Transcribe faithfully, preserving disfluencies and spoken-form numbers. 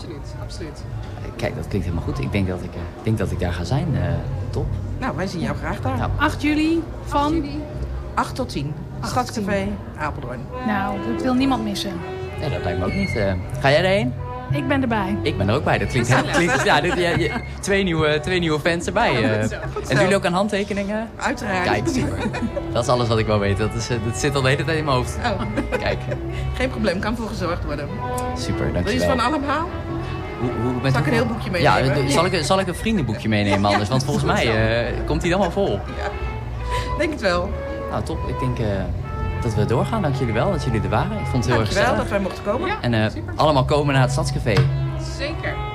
absoluut, absoluut. Kijk, dat klinkt helemaal goed. Ik denk dat ik, uh, denk dat ik daar ga zijn. Uh, top. Nou, wij zien jou graag daar. Nou. acht juli van? acht tot tien. Stadscafé Apeldoorn. Nou, dat wil niemand missen. Nee, dat lijkt me ook niet. Uh, ga jij erheen? Ik ben erbij. Ik ben er ook bij. Dat klinkt, dat klinkt ja, dit, ja, je, twee, nieuwe, twee nieuwe fans erbij. Uh. Ja, goed zo, goed en doen jullie ook aan handtekeningen? Uiteraard. Kijk, super. Dat is alles wat ik wil weten. Dat, is, dat zit al de hele tijd in mijn hoofd. Oh. Kijk. Geen probleem, kan voor gezorgd worden. Super, dankjewel. Wil je ze van allemaal? Hoe, hoe, met zal ik een heel boekje meenemen? Ja, zal ik, zal ik een vriendenboekje meenemen anders? Want volgens mij uh, komt die dan wel vol. Ja, denk het wel. Nou, top. Ik denk... Uh, dat we doorgaan. Dank jullie wel dat jullie er waren. Ik vond het heel erg gezellig. Dankjewel dat wij mochten komen. Ja, en uh, allemaal komen naar het Stadscafé. Zeker.